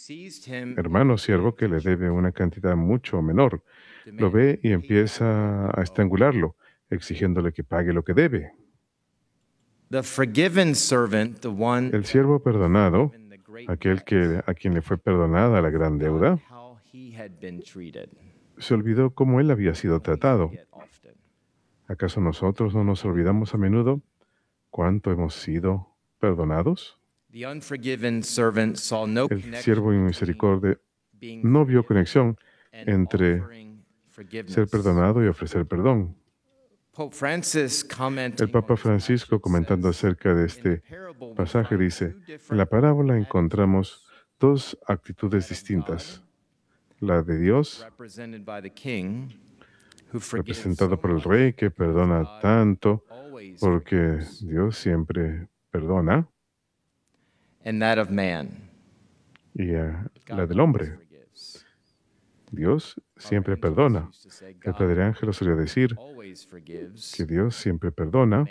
hermano siervo que le debe una cantidad mucho menor. Lo ve y empieza a estrangularlo, exigiéndole que pague lo que debe. El siervo perdonado, a quien le fue perdonada la gran deuda, se olvidó cómo él había sido tratado. ¿Acaso nosotros no nos olvidamos a menudo cuánto hemos sido perdonados? El siervo inmisericordia no vio conexión entre ser perdonado y ofrecer perdón. El Papa Francisco, comentando acerca de este pasaje, dice: en la parábola encontramos dos actitudes distintas. La de Dios, representado por el Rey, que perdona tanto, porque Dios siempre perdona, y la del hombre. Dios siempre perdona. El Padre Ángel solía decir que Dios siempre perdona,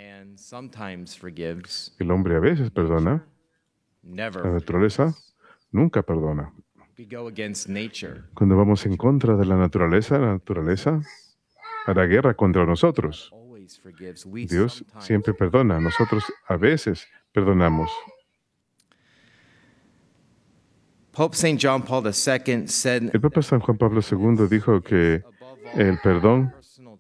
el hombre a veces perdona, la naturaleza nunca perdona. Cuando vamos en contra de la naturaleza hará guerra contra nosotros. Dios siempre perdona, nosotros a veces perdonamos. El Papa San Juan Pablo II dijo que el perdón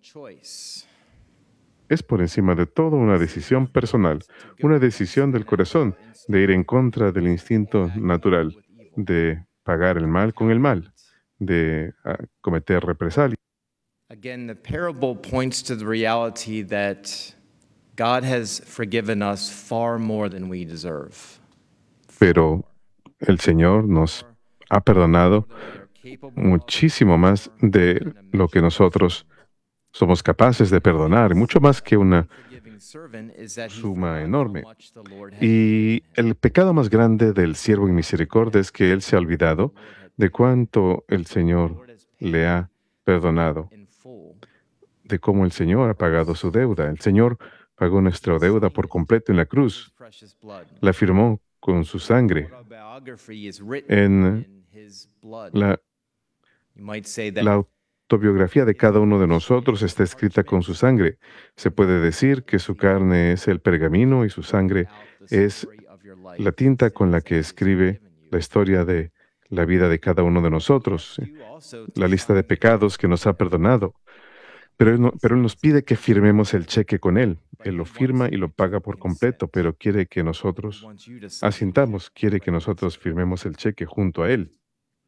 es por encima de todo una decisión personal, una decisión del corazón de ir en contra del instinto natural, de pagar el mal con el mal, de cometer represalias. Again, the parable points to the reality that God has forgiven us far more than we deserve. Pero el Señor nos ha perdonado muchísimo más de lo que nosotros somos capaces de perdonar, mucho más que una suma enorme. Y el pecado más grande del siervo en misericordia es que él se ha olvidado de cuánto el Señor le ha perdonado, de cómo el Señor ha pagado su deuda. El Señor pagó nuestra deuda por completo en la cruz. La firmó con su sangre. En la autobiografía de cada uno de nosotros está escrita con su sangre. Se puede decir que su carne es el pergamino y su sangre es la tinta con la que escribe la historia de la vida de cada uno de nosotros, la lista de pecados que nos ha perdonado. Pero Él nos pide que firmemos el cheque con Él. Él lo firma y lo paga por completo, pero quiere que nosotros asintamos, quiere que nosotros firmemos el cheque junto a Él.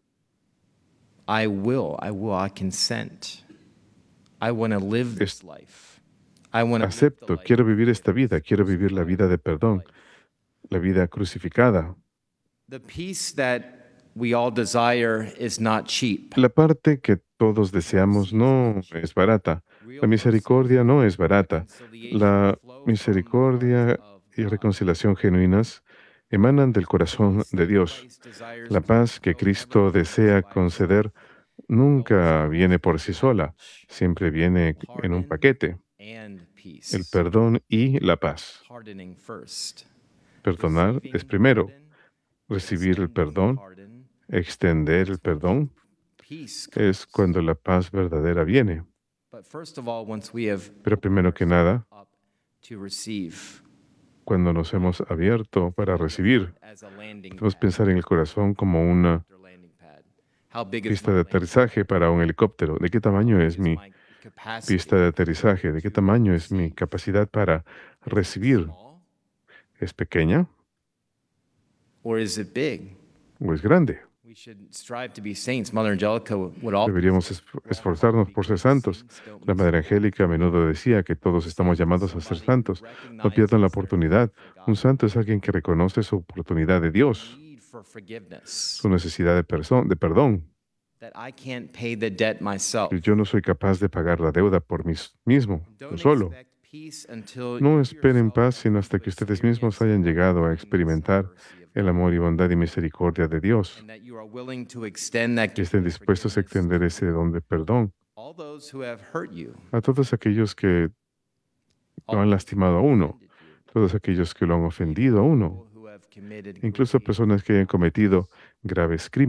I consent. I want to live this life. Acepto, quiero vivir esta vida, quiero vivir la vida de perdón, la vida crucificada. The peace that we all desire is not cheap. La parte que todos deseamos no es barata. La misericordia no es barata. La misericordia y reconciliación genuinas emanan del corazón de Dios. La paz que Cristo desea conceder nunca viene por sí sola, siempre viene en un paquete. El perdón y la paz. Perdonar es primero. Recibir el perdón, extender el perdón, es cuando la paz verdadera viene. Pero primero que nada, cuando nos hemos abierto para recibir, podemos pensar en el corazón como una pista de aterrizaje para un helicóptero. ¿De qué tamaño es mi pista de aterrizaje? ¿De qué tamaño es mi capacidad para recibir? ¿Es pequeña? ¿O es grande? Deberíamos esforzarnos por ser santos. La Madre Angélica a menudo decía que todos estamos llamados a ser santos. No pierdan la oportunidad. Un santo es alguien que reconoce su oportunidad de Dios, su necesidad de perdón. Yo no soy capaz de pagar la deuda por mí mismo, yo solo. No esperen paz sino hasta que ustedes mismos hayan llegado a experimentar el amor y bondad y misericordia de Dios, y estén dispuestos a extender ese don de perdón a todos aquellos que lo han lastimado a uno, todos aquellos que lo han ofendido a uno, incluso personas que hayan cometido graves crímenes.